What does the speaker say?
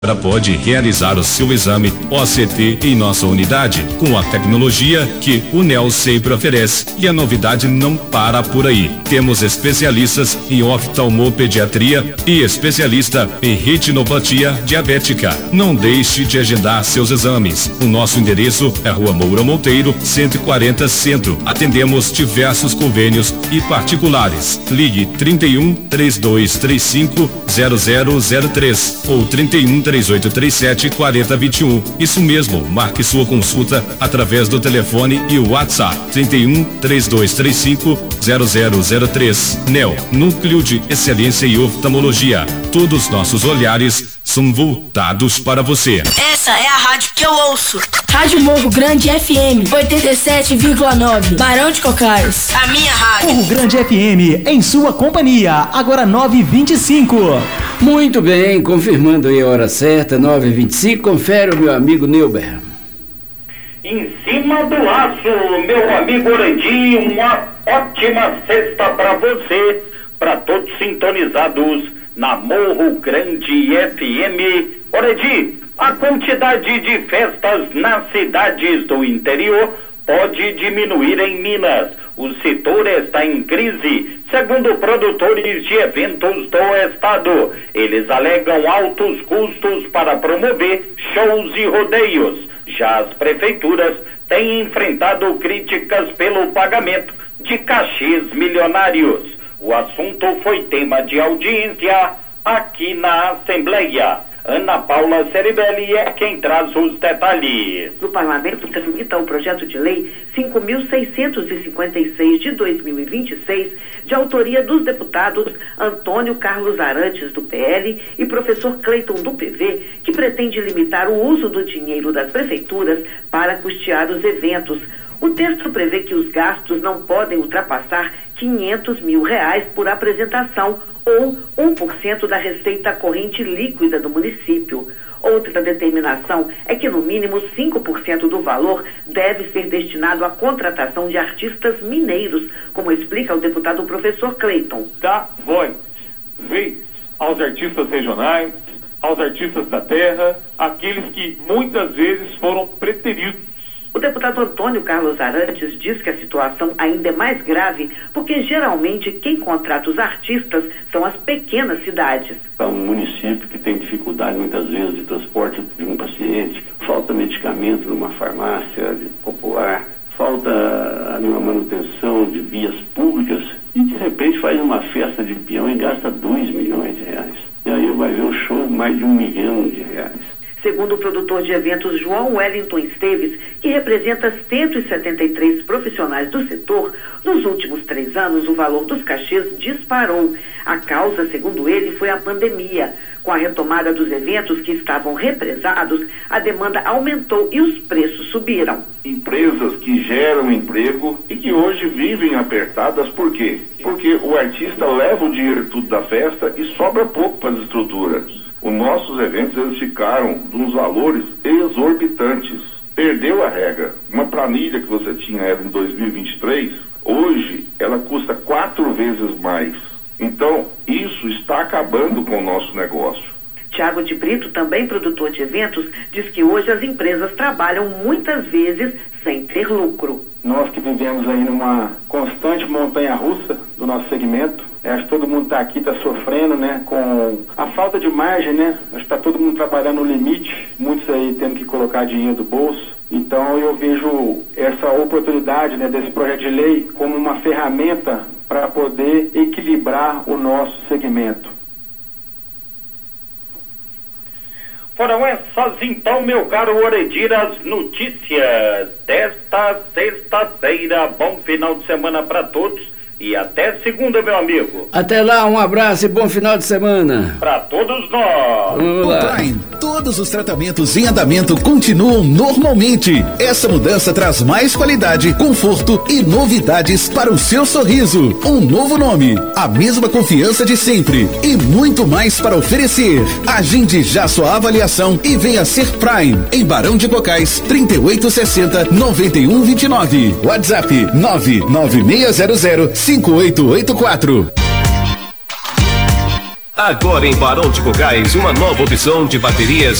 Pode realizar o seu exame OCT em nossa unidade com a tecnologia que o NEL sempre oferece. E a novidade não para por aí. Temos especialistas em oftalmopediatria e especialista em retinopatia diabética. Não deixe de agendar seus exames. O nosso endereço é Rua Moura Monteiro, 140 Centro. Atendemos diversos convênios e particulares. Ligue 31 3235 0003 ou 31 3837 4021. Isso mesmo, marque sua consulta através do telefone e o WhatsApp 31 3235 0003. NEL, Núcleo de Excelência e Oftalmologia. Todos nossos olhares são voltados para você. Essa é a rádio que eu ouço. Rádio Morro Grande FM 87,9. Barão de Cocais. A minha rádio. Morro Grande FM, em sua companhia. Agora 9h25. Muito bem, confirmando aí a hora certa, 9h25. Confere o meu amigo Neuber. Em cima do laço, meu amigo Oredi, uma ótima sexta para você, para todos sintonizados na Morro Grande FM. Oredi, a quantidade de festas nas cidades do interior pode diminuir em Minas. O setor está em crise, segundo produtores de eventos do estado. Eles alegam altos custos para promover shows e rodeios. Já as prefeituras têm enfrentado críticas pelo pagamento de cachês milionários. O assunto foi tema de audiência aqui na Assembleia. Ana Paula Ceribelli é quem traz os detalhes. No Parlamento tramita o projeto de lei 5.656 de 2026, de autoria dos deputados Antônio Carlos Arantes, do PL, e professor Cleiton, do PV, que pretende limitar o uso do dinheiro das prefeituras para custear os eventos. O texto prevê que os gastos não podem ultrapassar R$500 mil por apresentação ou 1% da receita corrente líquida do município. Outra determinação é que no mínimo 5% do valor deve ser destinado à contratação de artistas mineiros, como explica o deputado professor Cleiton. Dá voz, vez aos artistas regionais, aos artistas da terra, aqueles que muitas vezes foram preteridos. O deputado Antônio Carlos Arantes diz que a situação ainda é mais grave porque geralmente quem contrata os artistas são as pequenas cidades. É um município que tem dificuldade muitas vezes de transporte de um paciente, falta medicamento numa farmácia popular, falta uma manutenção de vias públicas e de repente faz uma festa de peão e gasta R$2 milhões. E aí vai ver um show mais de R$1 milhão. Segundo o produtor de eventos João Wellington Esteves, que representa 173 profissionais do setor, nos últimos 3 anos o valor dos cachês disparou. A causa, segundo ele, foi a pandemia. Com a retomada dos eventos que estavam represados, a demanda aumentou e os preços subiram. Empresas que geram emprego e que hoje vivem apertadas, por quê? Porque o artista leva o dinheiro tudo da festa e sobra pouco para as estruturas. Os nossos eventos, eles ficaram de uns valores exorbitantes. Perdeu a regra. Uma planilha que você tinha era em 2023, hoje ela custa 4 vezes mais. Então, isso está acabando com o nosso negócio. Tiago de Brito, também produtor de eventos, diz que hoje as empresas trabalham muitas vezes sem ter lucro. Nós que vivemos aí numa constante montanha-russa do nosso segmento, acho que todo mundo está aqui, está sofrendo, né, com a falta de margem, né, acho que está todo mundo trabalhando no limite, muitos aí tendo que colocar dinheiro do bolso. Então eu vejo essa oportunidade, né, desse projeto de lei como uma ferramenta para poder equilibrar o nosso segmento. Foram essas então, meu caro Oredir, as notícias desta sexta-feira. Bom final de semana para todos e até segunda, meu amigo. Até lá, um abraço e bom final de semana. Para todos nós. Prime, todos os tratamentos em andamento continuam normalmente. Essa mudança traz mais qualidade, conforto e novidades para o seu sorriso. Um novo nome, a mesma confiança de sempre e muito mais para oferecer. Agende já sua avaliação e venha ser Prime. Em Barão de Cocais, 3860-9129. WhatsApp 99600-5884. Agora em Barão de Cocais, uma nova opção de baterias